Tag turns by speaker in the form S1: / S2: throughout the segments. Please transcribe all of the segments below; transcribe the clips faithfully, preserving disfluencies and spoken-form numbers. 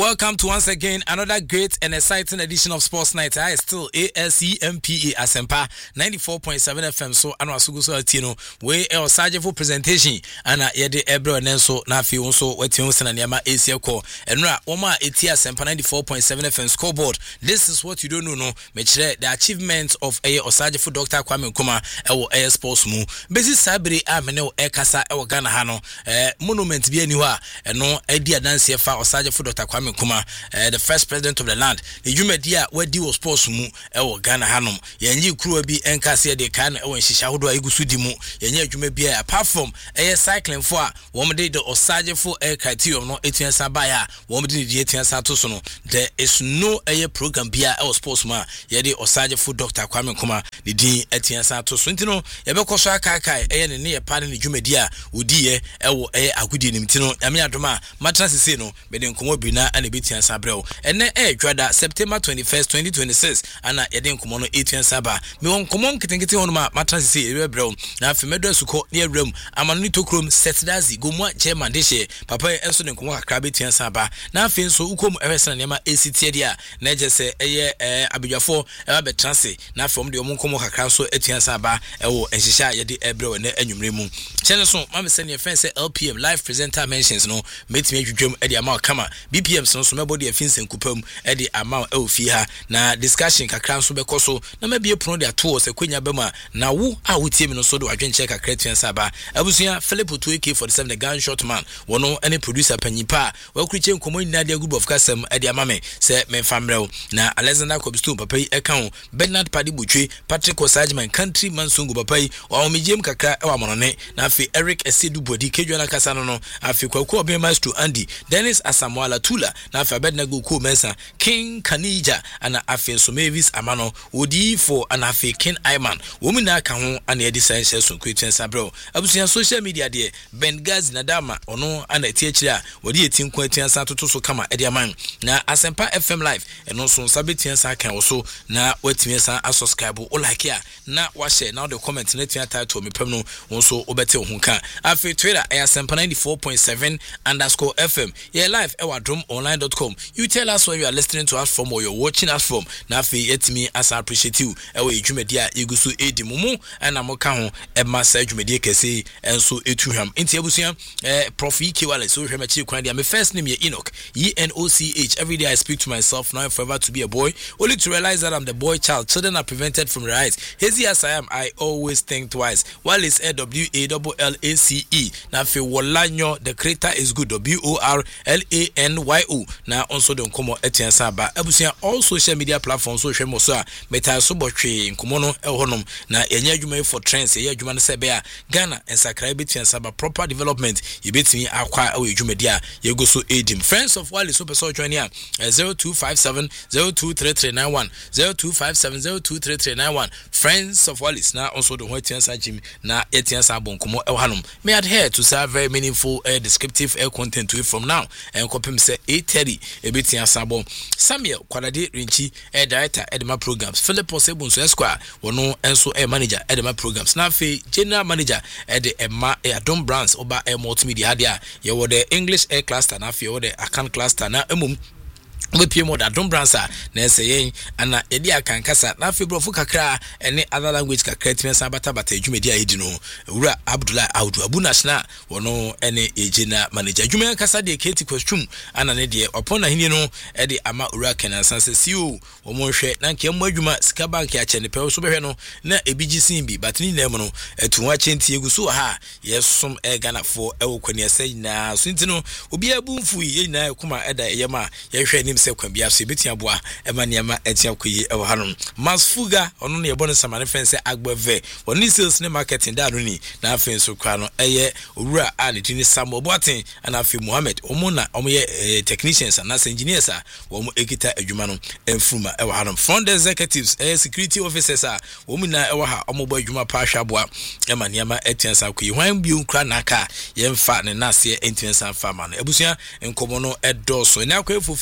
S1: Welcome to once again another great and exciting edition of Sports Night. I still A S E M P A Asempa ninety-four point seven F M. So ano asugu so atino we e osaje for presentation ana yede ebro nenso na afi wonso wetio sena niama Asia ko enra woma eti Asempa ninety-four point seven F M scoreboard. This is what you don't know no me kire the achievements of a osaje for Doctor Kwame Nkrumah ewo air sports mu bezi sabiri amene o ekasa ewo Ghana ha no eh monument bi ani ho a eno edi adanse fa osaje for Doctor Kwame Nkrumah, uh, the first president of the land. The Jumedia where di was sports mu ewo Ghana hanom. Yenyi kruwa bi enkase de kan ewo nshisha hodo aigusu di mu. Yenyi adwuma bia apart from air cycling for wom de the osaje for air criterion no etiensa baya wom de di etiensa to so no. There is no air program bia ewo sports ma ye de osaje for Doctor Kwame Nkrumah the di etiensa to so ntino ye be koso aka aka air ne ne ye pa ne Jumedia odi ye ewo air agudi nim tino ame adoma matra sese no be de nkomo bi na ana betian sabreo ene e dwada September twenty-first twenty twenty-six ana yede nkomo no eighteen saba me won nkomo nketenkete hono ma matra sese e bebreo na afi medo suko ne awram amano ni tokrom setdazi gomwa chairman de she papa enso ne nkomo kakra betian saba na afi nso ukom ewesana ne ma esitie dia na je se eye abedwafo e ba transe na afi om de om nkomo kakra so etian saba ewo enhihia yede ebreo ne anwumre mu chene so ma me se ne fense L P M live presenter mentions no metime adwudwam e de ama kama B P M so so mebody e finsen kupam e de ama e ofi ha na discussion kakra so bekoso na mabie pro de ato se kwenya bema na wo a wotie mi no so do adwenche kakra tiensa ba abusia Philip two A K forty-seven the gunshot man wono any producer panyipa wa kuriche nkomo nyina de group of kasam e de ama me se me famrel na Alexander Kobstone papa yi e kan Bernard Padi Butwe Patrick Osajman country man sungu papa yi wa omigiem kakra e wa monone na afi Eric Esedu Bodi kedwana kasa no no afi kwaku obe maestro Andy Dennis Asamoala Tula na afi Abedna Goku Mensa King Kanija ana afi so Mavis Amano odi for ana afi King Ayman womi na aka ho ana edi science so kwetwen sabro abusuan social media de Benghazi na dama ono ana eti akira a wodi eti nkwetwen sa toto so kama edi aman na Asempa F M live eno so sabetwen sa kan wo so na watime sa subscribe o like ya na wa share na the comment na twen title me pem no won so obete ho kan afi Twitter Asempa ninety-four point seven underscore F M yeah live e wadrom online dot com. You tell us where you are listening to us from or you're watching us from. Na afi yetimi as I appreciate you ewe edwumedia egusu edi mumu ana moka ho e ma sa edwumedia kese enso etuham enti abusuan eh Prof E K Wale so hwema chi kwan dia. My first name is Enoch E N O C H. Every day I speak to myself now and forever to be a boy, only to realize that I'm the boy child. Children are prevented from the right. Hazy as I am, I always think twice. While it's A W A L L A C E. Na fe wolanyo the creator is good. W O R L A N Y O. Na also don't come etian saba. Abusia all social media platforms so hwemo so a meta so botwe nkomo no e honom na enya adwuma for trends e adwuma no se be a Ghana ensakra betian saba proper development ye betimi akwa e adwuma dia ye go so edim. Friends of Wally so person join here zero two five seven zero two three three nine one zero two five seven zero two three three nine one. Friends of Wally na also the etian sa jim na etian sa bon nkomo e honom me adhere to serve very meaningful uh, descriptive air content to it from now and kopim say eight thirty e betian sabo Samuel Kwadade Rinchi e director edema programs Philip Osebunso Esquire wono enso e manager edema programs na fe general manager e de Emma e Adom Brands oba e multimedia hadia ye wo the English air cluster na fe wo the Akan cluster na emum we pie mo da Adom Brands na ese yen ana edi akan kasa na fe brofo kakra ene other language kakra timensa bata bata adwumedi ayedi no wura Abdullah Audu Abu National wono ene ejina manager adwuma kasa de Keti Kwestrum ana ne de opon na hini no e de ama wura Kenan Sanse C E O wo mo hwe na nke mo adwuma sika bank ya chene pe so behwe no na ebigisin bi but ni nem no etuwa chenti eguso ha yesom e Ghana for e wo kwani ese na so ntino obi abumfu yi na kuma eda yema ye hwe ni se kwabia so betia boa e ma niam etia koyi e wo hanom Masfuga ono ne yebo no samane fense agbave oni sales ne marketing da no ni na afen so kwa no eye owura a ne tini Samuel Boaten ana afi Mohammed omo na omo ye technicians na engineers a wo mo ekita adwuma no enfruma e wo hanom front executives eh security officers a wo mu na e wo ha omo bo adwuma pa hwabua e ma niam etia sa koyi hwan bi nkra na aka ye mfa ne nase entinsa fa ma no ebusia enkomo no edoso na akwa efofie da die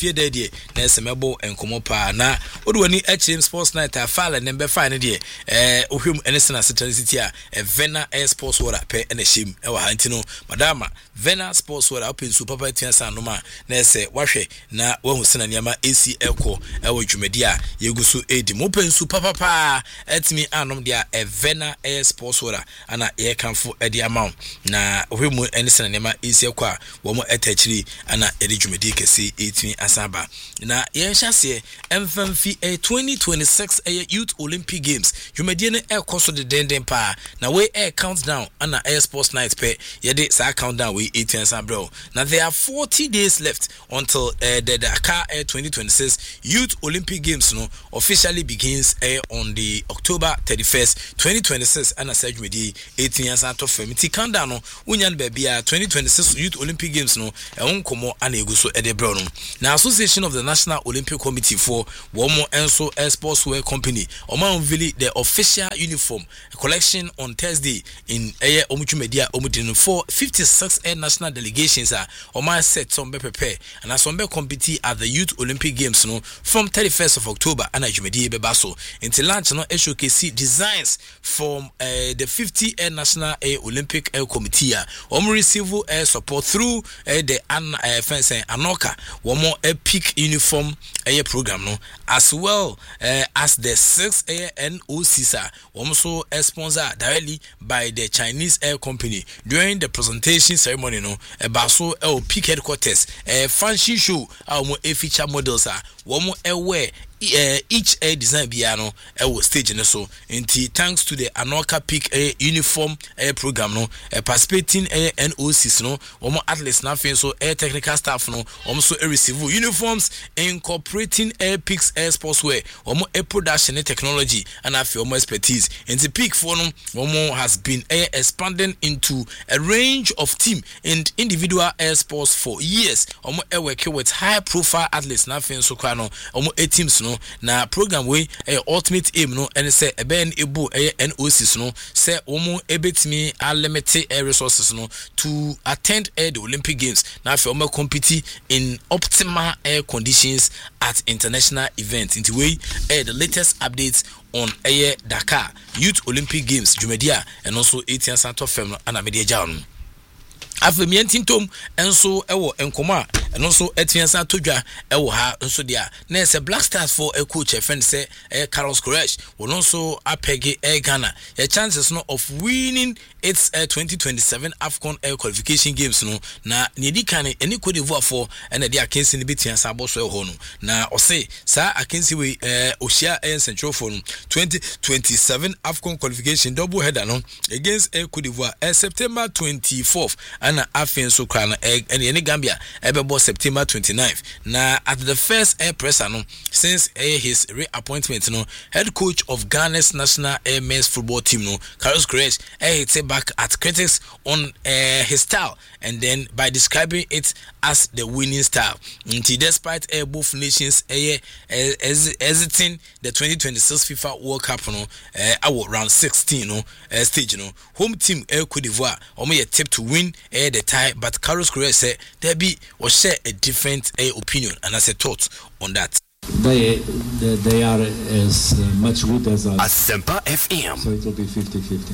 S1: de na semebo enkomo pa na odwani H M Sports Night afala nembe fa ne de eh ohwem ene sena Central City a Vena Air Sports Water pe ene shim e wa hantino madama Vena Sports Water open super papa tiansa no ma na ese wahwe na wahu sena niama A C Eko e wo dwumadi a yeguso edi mo open super papa etimi anom dia e Vena Air Sports Water ana ye kanfo e dia ma na ohwem ene sena niama A C Eko a wo mo etachiri ana edi dwumadi kese etimi asaba na ye nhase emfamfi e twenty twenty-six e Youth Olympic Games dwumadi ne e koso de denden pa na we air countdown ana Air Sports Night pe ye de sa countdown we eighteen sabro. Now there are forty days left until uh, the Dakar Air twenty twenty-six Youth Olympic Games no officially begins uh, on the October thirty-first twenty twenty-six and as said with the eighteen years out of famity countdown no unyan baby twenty twenty-six Youth Olympic Games no e won komo ana eguso e de bro no. Now Association of the National Olympic Committee for Womo Enso Air Sportswear Company Oma unveil the official uniform collection on Thursday in Air Omuchumedia Omudin for fifty-six air national delegations are Oma set some prepare and as some compete at the Youth Olympic Games no from thirty-first of October and Ajumedi Bebaso until launch no showcase designs from uh, the fifty air national air Olympic air committee Omu receive air support through uh, the an uh, fence Anoka Womo a peak uniform air program no as well uh, as the six air N O C S A also a sponsor directly by the Chinese air company during the presentation ceremony no a baso el peak headquarters a fancy show our a feature models are one more aware Uh, each air design piano uh, stage in so inti thanks to the Anoka Peak uh, uniform uh, program no uh, participating uh, N O Cs no omo athletes na fin so air technical staff no omo so uh, receive uniforms incorporating Air Peaks Air Sportswear omo a production uh, technology and afi omo expertise inti Peak for no omo has been uh, expanding into a range of team and individual air sports for years omo uh, working with high profile athletes na fin so kwa no omo uh, teams no na program we eh, ultimate aim no and say e ben ebu eh, N O Cs no say omo ebetimi unlimited air resources no to attend eh, the Olympic Games na fe omo compete in optimal air conditions at international events into way eh, the latest updates on eh, Dakar Youth Olympic Games Jumedia and also eighteen Santo Fem and media jawn afemientintom enso ewo enkoma eno so etiansa todwa ewo ha enso dia na ese Black Stars for a coach e friend say e Carlos Queiroz will also apege e Ghana a chances no of winning its uh, twenty twenty-seven AFCON air qualification games no na nedi kan eni Cote d'Ivoire for and the akensi ni betiansa boso e ho no na o say sa akensi we eh ohia e central for twenty twenty-seven AFCON qualification double header no against uh, Cote d'Ivoire uh, September twenty-fourth ana afin so kra na eni Gambia ebebo September twenty-ninth na at the first air presser no since uh, his reappointment no head coach of Ghana's national air men's football team no Carlos Queiroz uh, hit back at critics on uh, his style and then by describing it as the winning style until despite uh, both nations uh, uh, hesitating the twenty twenty-six FIFA World Cup no uh, round sixteen no uh, stage no home team uh, Cote d'Ivoire omo ye tip to win uh, the tie but Carlos Queiroz said there be or share a different uh, opinion and as a thought on that.
S2: They, they they are as much good as us.
S3: Asempa F M.
S2: So it will be fifty-fifty.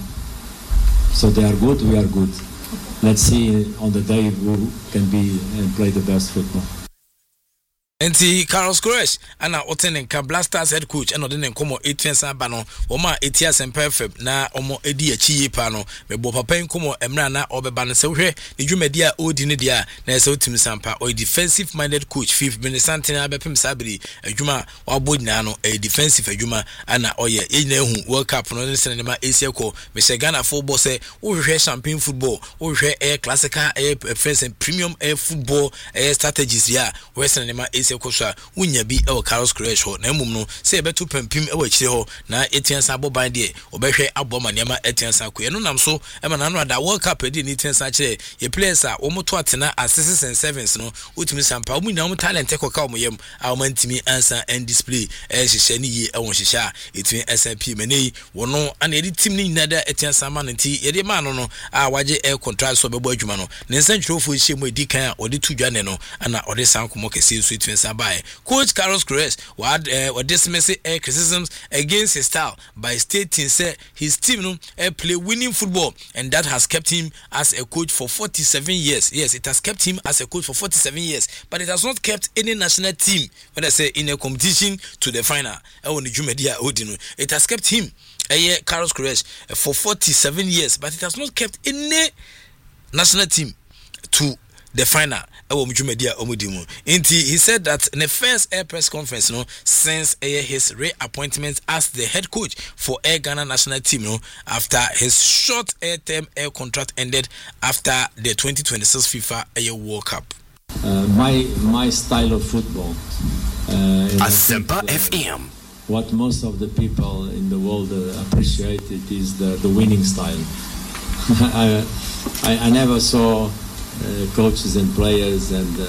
S2: So they are good, we are good. Let's see on the day who can be and play the best football.
S1: Enti Carlos Queiroz ana oten nka Black Stars head coach and odin nkomo eighteen saba no wo ma etia sempa fem na omo edi achiye pa no mebo papa nkomo emra na obeba no se hwe ne dwumadi a odi ne dia na se otim sampa o defensive minded coach fifth Minnesota na bepem sabiri adwuma wabo nyina no a defensive adwuma ana oye enya hu World Cup no ne sene ma Asia ko me se Ghana football se wo hwe champagne football wo hwe air classical air first and premium air football air strategies ya we sene ma Asia kosa unya bi e Carlos Queiroz ho na emum no se beto pampim e wachire ho na etiansa aboban de obehwe aboma niam etiansa ko eno nam so e ma na no ada World Cup edi ni etiansa kire ye players a wo moto atena assists and sevens no utimi sampa omu nyam talent e koka omyem a o mantimi ansa and display e hihye ni yi e won hihye etimi S N P menei wono ana edi team ni nada etiansa ma nti ye de ma no no a waje e contract so bebo adwuma no ne nsanchirofo hihye mu edi kan a odi tudwane no ana odi sankomo kese so etimi Sabai. Coach Carlos Cruz would uh, dismiss uh, criticisms against his style by stating say his team no, uh, play winning football, and that has kept him as a coach for forty-seven years. Yes, it has kept him as a coach for forty-seven years, but it has not kept any national team, when I say in a competition, to the final. It has kept him, uh, Carlos Cruz, uh, for forty-seven years, but it has not kept any national team to the final. He said that in the first air press conference, you know, since uh, his reappointment as the head coach for Air Ghana national team, you know, after his short air term air contract ended after the twenty twenty-six FIFA Air World Cup.
S2: Uh, my my style of football. Uh,
S3: Asempa F M.
S2: What most of the people in the world uh, appreciate it is the, the winning style. I, I I never saw. Uh, coaches and players and uh,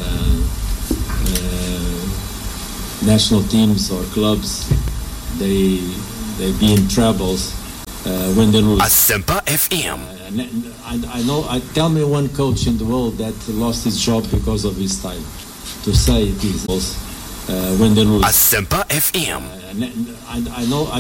S2: uh, national teams or clubs, they they be in troubles uh, when they lose.
S3: Asempa F M.
S2: Uh, I, I know. I tell me one coach in the world that lost his job because of his style. To say it is uh, when they lose.
S3: Asempa F M.
S2: Uh, I, I know. I